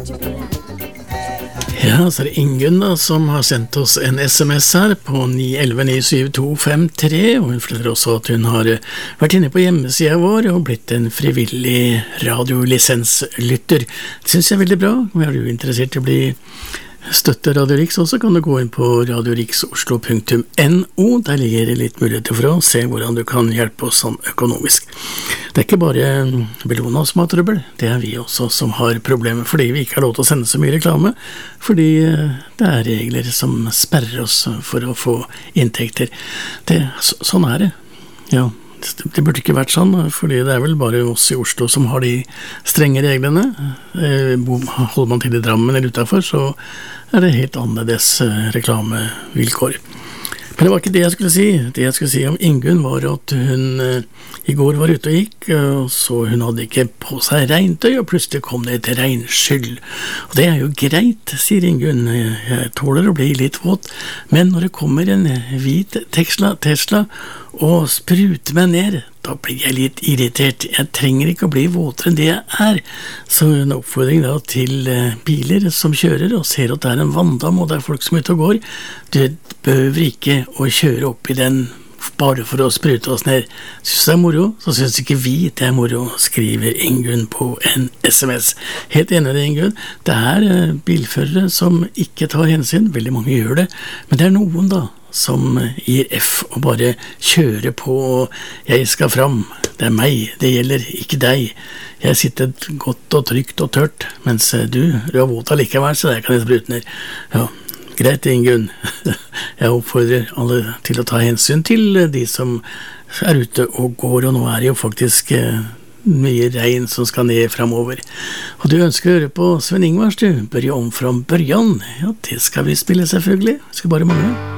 Ja, så det Ingunn da, som har sendt oss en SMS her på 911-97253, og hun forteller også at hun har vært inne på hjemmesiden vår og blitt en frivillig radiolisenslytter. Det synes jeg er veldig bra. Er du interessert i å bli støtte Radio Riks også, kan du gå inn på radioriksoslo.no. Der ligger det litt muligheter for å se hvordan du kan hjelpe oss sånn økonomisk. Det ikke bare Bellona som har trøbbel, det vi også som har problemer fordi vi ikke har lov til å sende så mye reklame, fordi det regler som sperrer oss for å få inntekter. Sånn det. Ja. Det burde ikke vært sånn, fordi det vel bare oss i Oslo som har de strenge reglene. Holder man til i Drammen eller utenfor, så det helt annerledes reklamevilkår. Men det var ikke det jeg skulle si. Det jeg skulle si om Ingunn var at hun i går var ute og gikk, og så hun hadde ikke på seg regntøy, og plutselig kom det et regnskyll. Og det jo greit, sier Ingunn. Jeg tåler å bli litt våt, men når det kommer en hvit Tesla og spruter meg ned, da blir jeg litt irritert. Jeg trenger ikke å bli våtere enn det jeg Så en oppfordring da til biler som kjører og ser at det en vanndam, og det folk som ute og går. Du behøver ikke å kjøre opp i den bare for å sprute oss ned. Synes det moro, så synes ikke vi det moro, skriver Ingunn på en SMS. Helt enig med Ingunn. Det bilførere som ikke tar hensyn. Veldig mange gjør det, men det noen da som gir F og bare kjører på, og jeg skal fram, det meg, det gjelder ikke deg, jeg sitter godt og trygt og tørt, mens du har våt allikevel, så der kan jeg sprute ned. Ja, greit Ingunn. Jeg oppfordrer alle til å ta hensyn til de som ute og går, og nå det jo faktisk mye regn som skal ned fremover. Og du ønsker å høre på Sven Ingvars, du, bør jo om fra børjan. Ja, det skal vi spille selvfølgelig, skal bare mangle.